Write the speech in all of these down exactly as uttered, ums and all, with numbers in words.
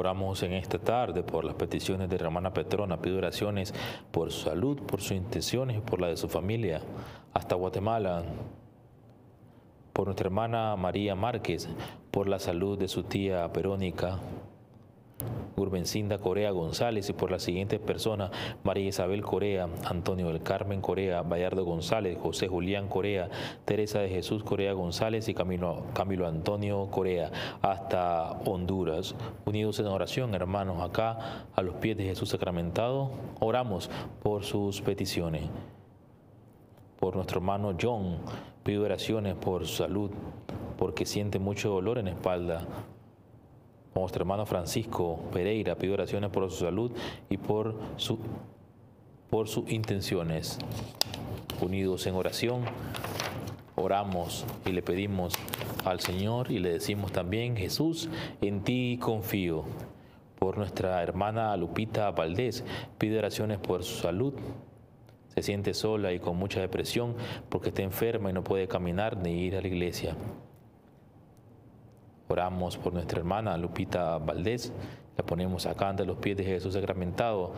Oramos en esta tarde por las peticiones de la hermana Petrona. Pido oraciones por su salud, por sus intenciones y por la de su familia. Hasta Guatemala. Por nuestra hermana María Márquez, por la salud de su tía Verónica Urbencinda Corea González, y por las siguientes personas: María Isabel Corea, Antonio del Carmen Corea, Bayardo González, José Julián Corea, Teresa de Jesús Corea González y Camilo, Camilo Antonio Corea, hasta Honduras. Unidos en oración, hermanos, acá a los pies de Jesús sacramentado, oramos por sus peticiones. Por nuestro hermano John, pido oraciones por su salud, porque siente mucho dolor en la espalda. Por nuestro hermano Francisco Pereira, pido oraciones por su salud y por, su, por sus intenciones. Unidos en oración, oramos y le pedimos al Señor y le decimos también: Jesús, en ti confío. Por nuestra hermana Lupita Valdés, pido oraciones por su salud. Se siente sola y con mucha depresión porque está enferma y no puede caminar ni ir a la iglesia. Oramos por nuestra hermana Lupita Valdés, la ponemos acá ante los pies de Jesús sacramentado,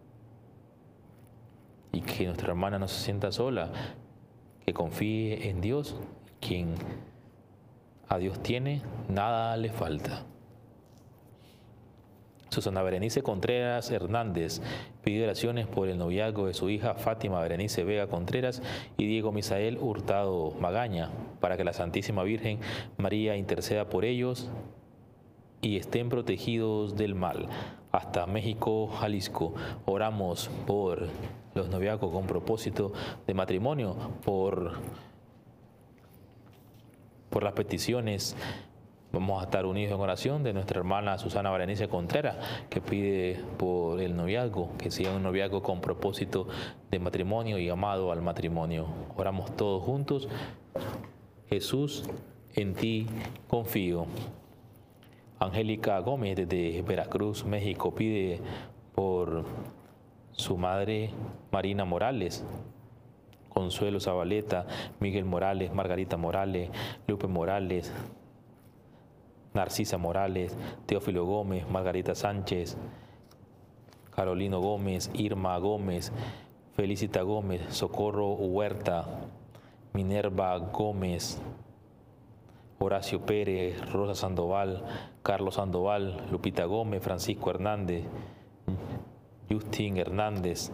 y que nuestra hermana no se sienta sola, que confíe en Dios. Quien a Dios tiene, nada le falta. Susana Berenice Contreras Hernández pide oraciones por el noviazgo de su hija Fátima Berenice Vega Contreras y Diego Misael Hurtado Magaña, para que la Santísima Virgen María interceda por ellos y estén protegidos del mal. Hasta México, Jalisco, oramos por los noviazgos con propósito de matrimonio, por, por las peticiones. Vamos a estar unidos en oración de nuestra hermana Susana Berenice Contreras, que pide por el noviazgo, que sea un noviazgo con propósito de matrimonio y llamado al matrimonio. Oramos todos juntos. Jesús, en ti confío. Angélica Gómez desde Veracruz, México, pide por su madre Marina Morales, Consuelo Zabaleta, Miguel Morales, Margarita Morales, Lupe Morales, Narcisa Morales, Teófilo Gómez, Margarita Sánchez, Carolino Gómez, Irma Gómez, Felicita Gómez, Socorro Huerta, Minerva Gómez, Horacio Pérez, Rosa Sandoval, Carlos Sandoval, Lupita Gómez, Francisco Hernández, Justin Hernández,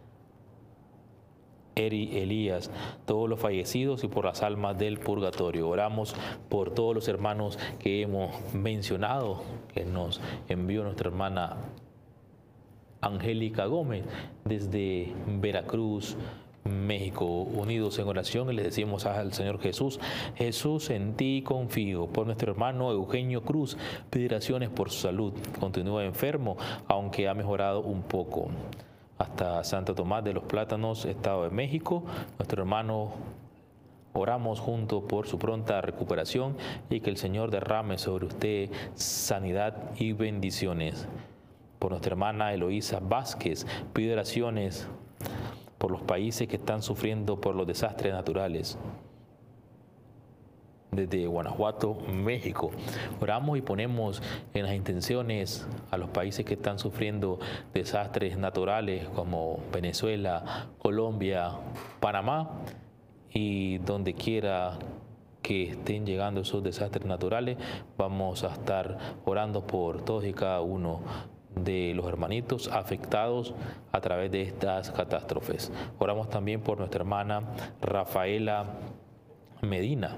Eri Elías, todos los fallecidos y por las almas del purgatorio. Oramos por todos los hermanos que hemos mencionado, que nos envió nuestra hermana Angélica Gómez desde Veracruz, México. Unidos en oración, y le decimos al Señor Jesús: Jesús, en ti confío. Por nuestro hermano Eugenio Cruz, pide oraciones por su salud. Continúa enfermo, aunque ha mejorado un poco. Hasta Santo Tomás de los Plátanos, Estado de México, nuestro hermano, oramos juntos por su pronta recuperación y que el Señor derrame sobre usted sanidad y bendiciones. Por nuestra hermana Eloísa Vázquez, pide oraciones por los países que están sufriendo por los desastres naturales. Desde Guanajuato, México, oramos y ponemos en las intenciones a los países que están sufriendo desastres naturales como Venezuela, Colombia, Panamá, y donde quiera que estén llegando esos desastres naturales, vamos a estar orando por todos y cada uno de los hermanitos afectados a través de estas catástrofes. Oramos también por nuestra hermana Rafaela Medina.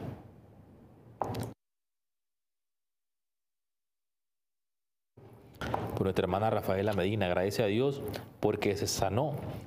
Por nuestra hermana Rafaela Medina, agradece a Dios porque se sanó